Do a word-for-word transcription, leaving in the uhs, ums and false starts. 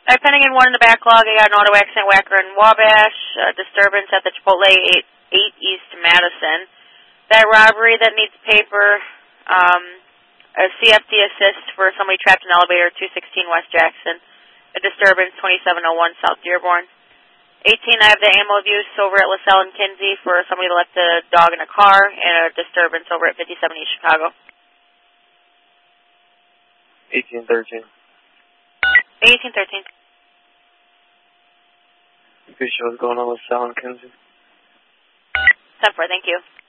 Alright, pending in one in the backlog, I got an auto accident whacker in Wabash, uh, disturbance at the Chipotle eight, eight East Madison. That robbery that needs paper, um, a C F D assist for somebody trapped in elevator, two sixteen West Jackson. A disturbance, twenty-seven oh one South Dearborn. eighteen, I have the ammo abuse over at LaSalle and Kinsey for somebody that left a dog in a car, and a disturbance over at fifty-seven East Chicago. eighteen thirteen. eighteen thirteen. You could show what's going on with LaSalle and Kinsey. ten four, thank you.